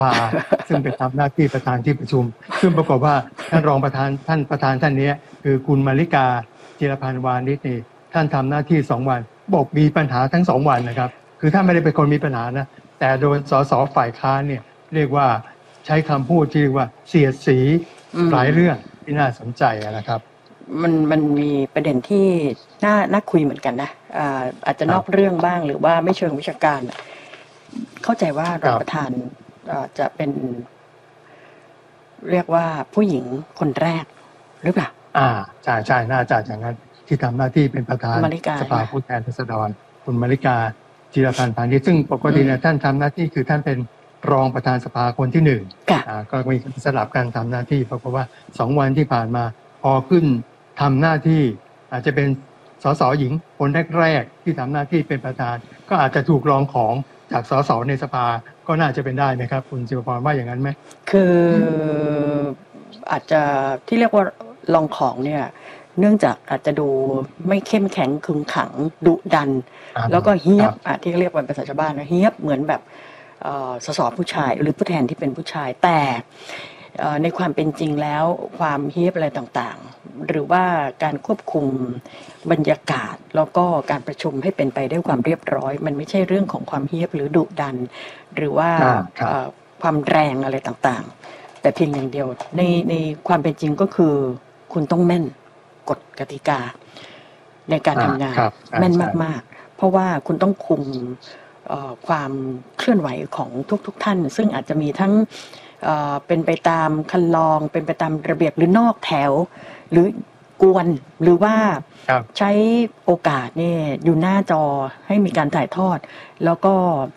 ภาซึ่งเป็นทำหน้าที่ประธานที่ประชุมซึ่งปรากฏว่าท่านรองประธานท่านนี้คือคุณมาริกาจิรพันธ์วานิชนี่ท่านทำหน้าที่2 วันบอกมีปัญหาทั้ง2 วันนะครับคือท่านไม่ได้เป็นคนมีปัญหานะแต่โดนสสฝ่ายค้านเนี่ยเรียกว่าใช้คำพูดที่เรียกว่าเสียดสีหลายเรื่องที่น่าสนใจนะครับมันมีประเด็นที่น่าคุยเหมือนกันนะอาจจะนอกเรื่องบ้างหรือว่าไม่เชิงวิชาการเข้าใจว่ารองประธานจะเป็นเรียกว่าผู้หญิงคนแรกหรือเปล่าใช่น่าจะอย่างนั้นที่ทำหน้าที่เป็นประธานสภาผู้แทนราษฎรคุณมาริกาจิรพันธ์พานิชซึ่งปกติเนี่ยท่านทำหน้าที่คือท่านเป็นรองประธานสภาคนที่1ก็มีสลับกันทำหน้าที่เพราะว่า2 วันที่ผ่านมาพอขึ้นทำหน้าที่อาจจะเป็นสสหญิงคนแรกๆที่ทำหน้าที่เป็นประธานก็อาจจะถูกรองของจากสสในสภาก็น่าจะเป็นได้ไหมครับคุณจิรพรว่าอย่างนั้นไหมคืออาจจะที่เรียกว่ารองของเนี่ยเนื่องจากอาจจะดูไม่เข้มแข็งขึงขังดุดันแล้วก็เฮี้ยบที่เรียกเป็นภาษาชาวบ้านนะเฮี้ยบเหมือนแบบสสผู้ชายหรือผู้แทนที่เป็นผู้ชายแต่ในความเป็นจริงแล้วความเฮี้ยบอะไรต่างๆหรือว่าการควบคุมบรรยากาศแล้วก็การประชุมให้เป็นไปด้วยความเรียบร้อยมันไม่ใช่เรื่องของความเฮี้ยบหรือดุดันหรือว่าความแรงอะไรต่างๆแต่เพียงอย่างเดียวในความเป็นจริงก็คือคุณต้องแม่นกฎกติกาในการทำงานแม่นมากๆเพราะว่าคุณต้องคุมความเคลื่อนไหวของทุกท่านซึ่งอาจจะมีทั้งเป็นไปตามคันลองเป็นไปตามระเบียบหรือนอกแถวหรือกวนหรือว่าใช้โอกาสนี่อยู่หน้าจอให้มีการถ่ายทอดแล้วก็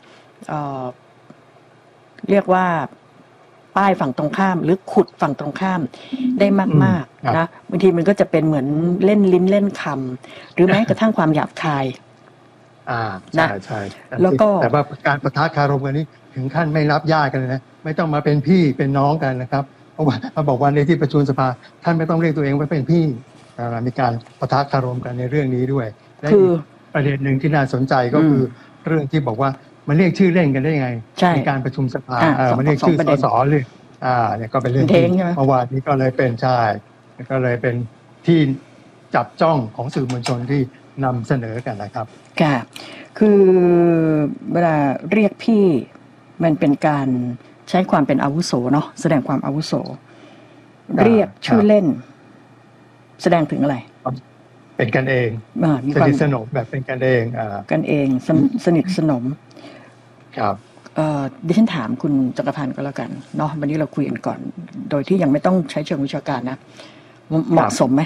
เรียกว่าป้ายฝั่งตรงข้ามหรือขุดฝั่งตรงข้ามได้มากๆนะบางทีมันก็จะเป็นเหมือนเล่นลิ้นเล่นคำหรือแม้กระทั่งความหยาบคายใช่แล้วก็แต่ว่าการปะทะคารมกันนี้ถึงขั้นไม่รับญาติกันเลยนะไม่ต้องมาเป็นพี่เป็นน้องกันนะครับเพราะว่าเขาบอกว่าในที่ประชุมสภาท่านไม่ต้องเรียกตัวเองว่าเป็นพี่มีการปะทะคารมกันในเรื่องนี้ด้วยและอีกประเด็นหนึ่งที่น่าสนใจก็คือเรื่องที่บอกว่ามันเรียกชื่อเล่นกันได้ยังไงในการประชุมสภามันเรียกชื่อสสเลยเนี่ยก็เป็นเรื่องที่เมื่อวานนี้ก็เลยเป็นก็เลยเป็นที่จับจ้องของสื่อมวลชนที่นำเสนอกันนะครับค่ะคือเวลาเรียกพี่มันเป็นการใช้ความเป็นอาวุโสเนาะแสดงความอาวุโสเรียกชื่อเล่นแสดงถึงอะไรเป็นกันเองสนิทสนมแบบเป็นกันเองกันเองสนิทสนมครับดิฉันถามคุณจักรพันธ์ก็แล้วกันเนาะวันนี้เราคุยกันก่อนโดยที่ยังไม่ต้องใช้เชิงวิชาการนะเหมาะสมไหม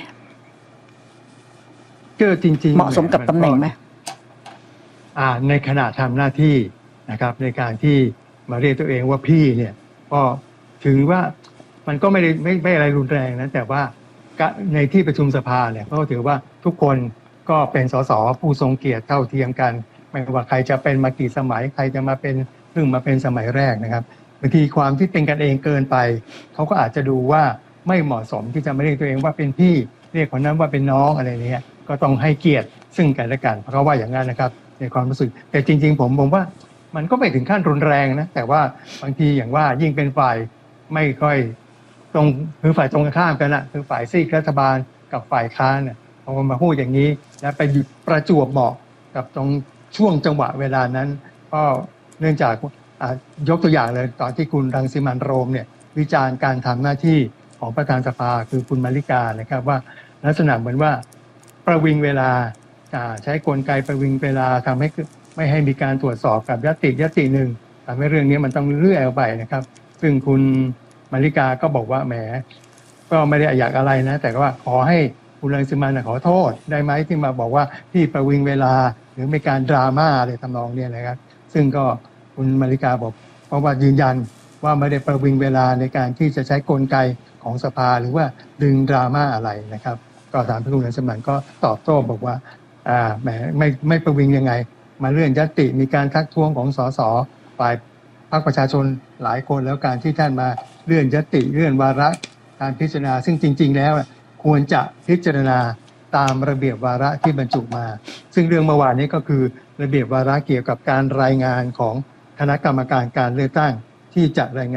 ก็จริงๆเหมาะสมกับตำแหน่งไหมในขณะทำหน้าที่นะครับในการที่มาเรียกตัวเองว่าพี่เนี่ยก็ถือว่ามันก็ไม่อะไรรุนแรงนะแต่ว่าในที่ประชุมสภาเนี่ยก็ถือว่าทุกคนก็เป็นสสผู้ทรงเกียรติเท่าเทียมกันไม่ว่าใครจะเป็นมากี่สมัยใครจะมาเป็นเพิ่งมาเป็นสมัยแรกนะครับบางทีความที่เป็นกันเองเกินไปเขาก็อาจจะดูว่าไม่เหมาะสมที่จะมาเรียกตัวเองว่าเป็นพี่เรียกคนนั้นว่าเป็นน้องอะไรเนี้ยก็ต้องให้เกียรติซึ่งกันและกันเพราะเขาว่าอย่างนั้นนะครับในความรู้สึกแต่จริงๆผมว่ามันก็ไม่ถึงขั้นรุนแรงนะแต่ว่าบางทีอย่างว่ายิ่งเป็นฝ่ายไม่ค่อยตรงคือฝ่ายตรงข้ามกันนะคือฝ่ายซีกรัฐบาลกับฝ่ายค้านเนี่ยพอมาพูดอย่างนี้แล้วไปประจวบเหมาะกับตรงช่วงจังหวะเวลานั้นก็เนื่องจากยกตัวอย่างเลยตอนที่คุณรังสิมันต์โรมเนี่ยวิจารณ์การทำหน้าที่ของประธานสภาคือคุณมาริกานะครับว่าลักษณะเหมือนว่าประวิงเวลาใช้กลไกประวิงเวลาทำให้ไม่ให้มีการตรวจสอบกับยติหนึ่งทำให้เรื่องนี้มันต้องเลื่อยออกไปนะครับซึ่งคุณมาริกาก็บอกว่าแหมก็ไม่ได้อยากอะไรนะแต่ว่าขอให้คุณรังสิมันต์ขอโทษได้ไหมที่มาบอกว่าที่ประวิงเวลาหรือมีการดราม่าอะไรทำนองนี้นะครับซึ่งก็คุณมาริกาบอกเพราะว่ายืนยันว่าไม่ได้ประวิงเวลาในการที่จะใช้กลไกของสภาหรือว่าดึงดราม่าอะไรนะครับก็ถามคุณรังสิมันต์ก็ตอบโต้บอกว่าแหมไม่ประวิงยังไงมาเลื่อนยติมีการทักท้วงของสสฝ่ายพรรคประชาชนหลายคนแล้วการที่ท่านมาเลื่อนยติเลื่อนวาระการพิจารณาซึ่งจริงๆแล้วควรจะพิจารณาตามระเบียบวาระที่บรรจุมาซึ่งเรื่องเมื่อวานนี้ก็คือระเบียบวาระเกี่ยวกับการรายงานของคณะกรรมการการเลือกตั้งที่ที่จะรายงาน